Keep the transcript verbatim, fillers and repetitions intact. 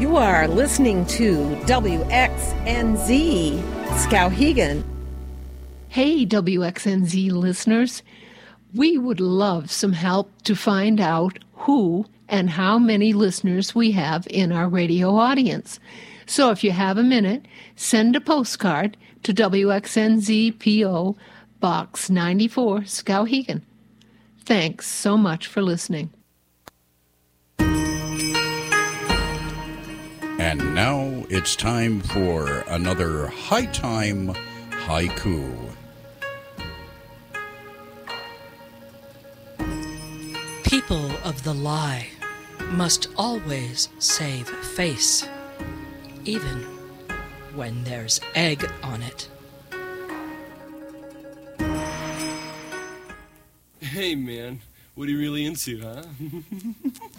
You are listening to W X N Z Skowhegan. Hey, W X N Z listeners. We would love some help to find out who and how many listeners we have in our radio audience. So if you have a minute, send a postcard to W X N Z P O Box ninety-four, Skowhegan. Thanks so much for listening. And now it's time for another High Time Haiku. People of the lie must always save face, even when there's egg on it. Hey man, what are you really into, huh?